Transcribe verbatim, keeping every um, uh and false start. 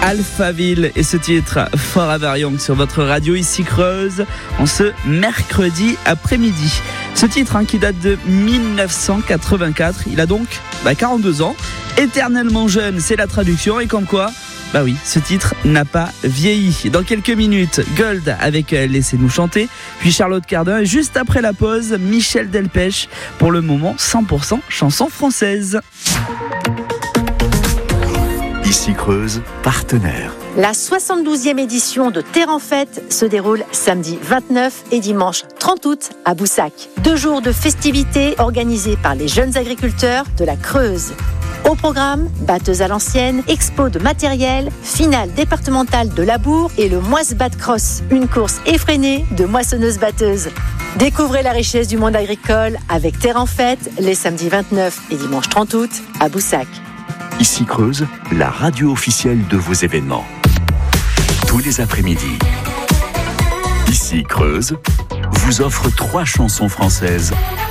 Alphaville et ce titre Forever Young sur votre radio ici Creuse en ce mercredi après-midi. Ce titre hein, qui date de dix-neuf cent quatre-vingt-quatre, il a donc bah, quarante-deux ans, éternellement jeune, c'est la traduction et comme quoi, bah oui, ce titre n'a pas vieilli. Dans quelques minutes, Gold avec Laissez-nous chanter, puis Charlotte Cardin et juste après la pause, Michel Delpech pour le moment cent pour cent chanson française. Ici Creuse, partenaire. La soixante-douzième édition de Terre en Fête se déroule samedi vingt-neuf et dimanche trente août à Boussac. Deux jours de festivités organisés par les jeunes agriculteurs de la Creuse. Au programme, batteuse à l'ancienne, expo de matériel, finale départementale de labour et le Moisse Bat Cross, une course effrénée de moissonneuses-batteuses. Découvrez la richesse du monde agricole avec Terre en Fête les samedis vingt-neuf et dimanche trente août à Boussac. Ici Creuse, la radio officielle de vos événements. Tous les après-midi. Ici Creuse vous offre trois chansons françaises